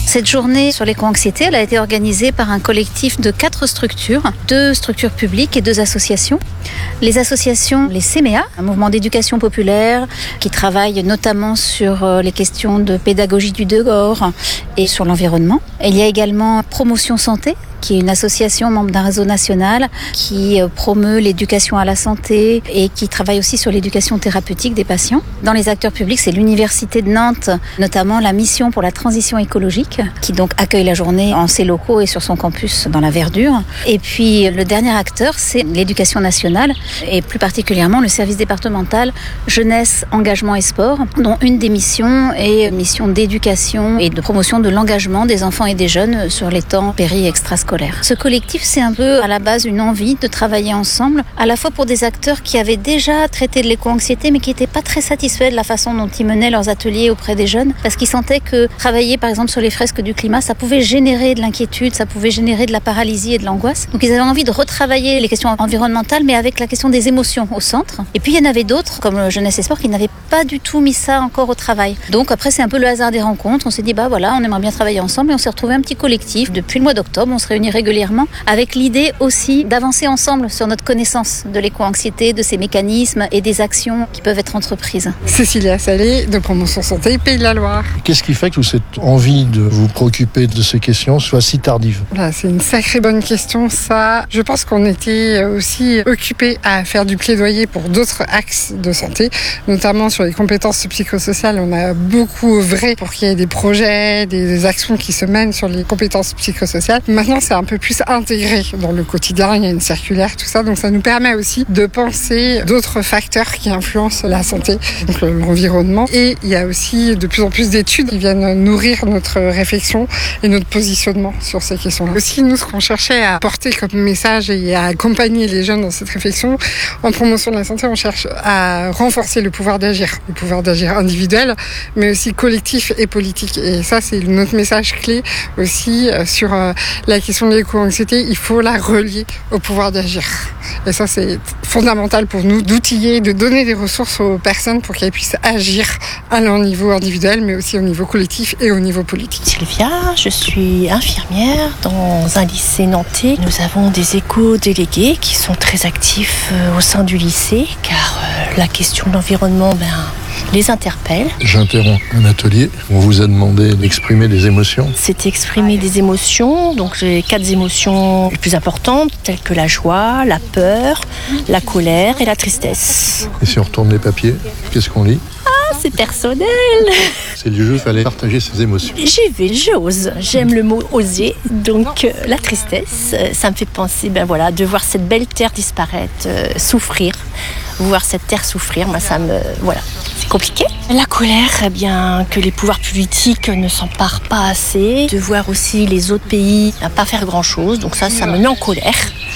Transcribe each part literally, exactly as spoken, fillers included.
Cette journée sur l'éco-anxiété, elle a été organisée par un collectif de quatre structures, deux structures publiques et deux associations. Les associations, les C M E A, un mouvement d'éducation populaire qui travaille notamment sur les questions de pédagogie du dehors et sur l'environnement. Il y a également Promotion Santé, qui est une association membre d'un réseau national qui promeut l'éducation à la santé et qui travaille aussi sur l'éducation thérapeutique des patients. Dans les acteurs publics, c'est l'Université de Nantes, notamment la mission pour la transition écologique, qui donc accueille la journée en ses locaux et sur son campus dans la verdure. Et puis le dernier acteur, c'est l'éducation nationale et plus particulièrement le service départemental jeunesse, engagement et sport, dont une des missions est mission d'éducation et de promotion de l'engagement des enfants et des jeunes sur les temps péri et extrascolaires. Ce collectif, c'est un peu à la base une envie de travailler ensemble, à la fois pour des acteurs qui avaient déjà traité de l'éco-anxiété, mais qui n'étaient pas très satisfaits de la façon dont ils menaient leurs ateliers auprès des jeunes, parce qu'ils sentaient que travailler par exemple sur les fresques du climat, ça pouvait générer de l'inquiétude, ça pouvait générer de la paralysie et de l'angoisse. Donc ils avaient envie de retravailler les questions environnementales, mais avec la question des émotions au centre. Et puis il y en avait d'autres, comme Jeunesse et Sport, qui n'avaient pas du tout mis ça encore au travail. Donc après, c'est un peu le hasard des rencontres. On s'est dit, bah voilà, on aimerait bien travailler ensemble, et on s'est retrouvé un petit collectif. Depuis le mois d'octobre, on se réunit régulièrement avec l'idée aussi d'avancer ensemble sur notre connaissance de l'éco-anxiété, de ses mécanismes et des actions qui peuvent être entreprises. Cécilia Salé de Promotion Santé, Pays de la Loire. Qu'est-ce qui fait que cette envie de vous préoccuper de ces questions soit si tardive ? Là, c'est une sacrée bonne question, ça. Je pense qu'on était aussi occupés à faire du plaidoyer pour d'autres axes de santé, notamment sur les compétences psychosociales. On a beaucoup œuvré pour qu'il y ait des projets, des actions qui se mènent sur les compétences psychosociales. Maintenant, c'est un peu plus intégré dans le quotidien. Il y a une circulaire, tout ça. Donc, ça nous permet aussi de penser d'autres facteurs qui influencent la santé, donc l'environnement. Et il y a aussi de plus en plus d'études qui viennent nourrir notre réflexion et notre positionnement sur ces questions-là. Aussi, nous, ce qu'on cherchait à porter comme message et à accompagner les jeunes dans cette réflexion, en promotion de la santé, on cherche à renforcer le pouvoir d'agir, le pouvoir d'agir individuel, mais aussi collectif et politique. Et ça, c'est notre message clé aussi sur la question de l'éco-anxiété. Il faut la relier au pouvoir d'agir. Et ça, c'est fondamental pour nous d'outiller, de donner des ressources aux personnes pour qu'elles puissent agir à leur niveau individuel, mais aussi au niveau collectif et au niveau politique. Sylvia, je suis infirmière dans un lycée nantais. Nous avons des éco-délégués qui sont très actifs au sein du lycée, car la question de l'environnement, ben, les interpelle. J'interromps un atelier. On vous a demandé d'exprimer des émotions. C'est exprimer des émotions, donc les quatre émotions les plus importantes, telles que la joie, la peur, la colère et la tristesse. Et si on retourne les papiers, qu'est-ce qu'on lit ? Ah, c'est personnel. C'est du jeu, il fallait partager ses émotions. J'y vais, j'ose. J'aime le mot oser. Donc euh, la tristesse, euh, ça me fait penser, ben voilà, de voir cette belle terre disparaître, euh, souffrir, voir cette terre souffrir. Moi, ça me, voilà, c'est compliqué. La colère, eh bien, que les pouvoirs politiques ne s'emparent pas assez, de voir aussi les autres pays ne pas faire grand-chose. Donc ça, ça me met en colère.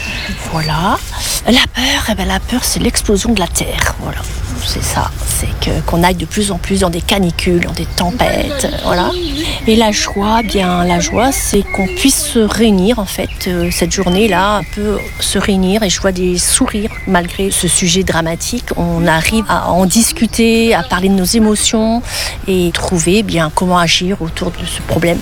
Voilà. La peur, eh bien, la peur, c'est l'explosion de la terre. Voilà. C'est ça, c'est que, qu'on aille de plus en plus dans des canicules, dans des tempêtes, voilà. Et la joie, bien la joie, c'est qu'on puisse se réunir en fait, euh, cette journée-là, un peu se réunir, et je vois des sourires malgré ce sujet dramatique. On arrive à en discuter, à parler de nos émotions et trouver bien comment agir autour de ce problème.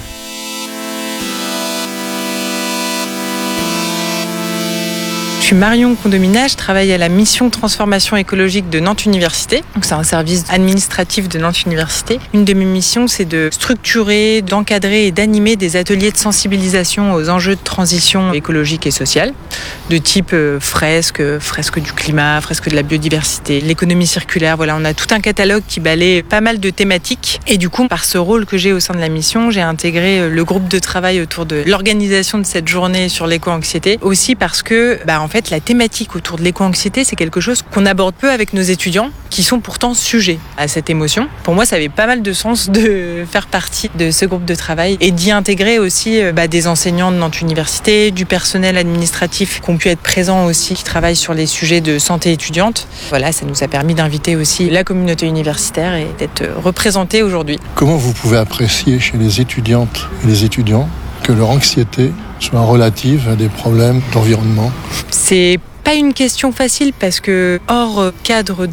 Je suis Marion Condomina, je travaille à la mission transformation écologique de Nantes Université. Donc c'est un service administratif de Nantes Université. Une de mes missions, c'est de structurer, d'encadrer et d'animer des ateliers de sensibilisation aux enjeux de transition écologique et sociale, de type euh, fresques, fresques du climat, fresques de la biodiversité, l'économie circulaire. Voilà, on a tout un catalogue qui balaie pas mal de thématiques. Et du coup, par ce rôle que j'ai au sein de la mission, j'ai intégré le groupe de travail autour de l'organisation de cette journée sur l'éco-anxiété. Aussi parce que, bah, en fait, la thématique autour de l'éco-anxiété, c'est quelque chose qu'on aborde peu avec nos étudiants, qui sont pourtant sujets à cette émotion. Pour moi, ça avait pas mal de sens de faire partie de ce groupe de travail et d'y intégrer aussi bah, des enseignants de Nantes Université, du personnel administratif qui ont pu être présents aussi, qui travaillent sur les sujets de santé étudiante. Voilà, ça nous a permis d'inviter aussi la communauté universitaire et d'être représentés aujourd'hui. Comment vous pouvez apprécier chez les étudiantes et les étudiants que leur anxiété soit relative à des problèmes d'environnement ? C'est pas une question facile parce que hors cadre